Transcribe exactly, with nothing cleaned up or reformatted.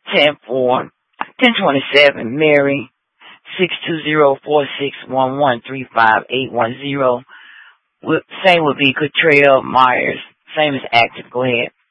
ten four, ten twenty-seven, Mary, six two zero, four six one one, three five eight one zero. Same would be Cottrell Myers. Same as active. Go ahead.